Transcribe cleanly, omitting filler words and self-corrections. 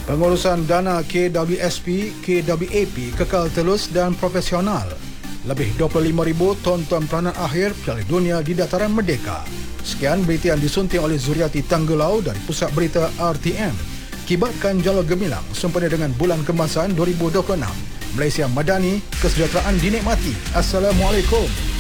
Pengurusan dana KWSP, KWAP kekal telus dan profesional. Lebih 25,000 ton peranan akhir Piala Dunia di dataran Merdeka. Sekian berita yang disunting oleh Zuriati Tanggulau dari Pusat Berita RTM. Kibatkan jalur gemilang sempena dengan bulan kemasan 2026. Malaysia Madani, kesejahteraan dinikmati. Assalamualaikum.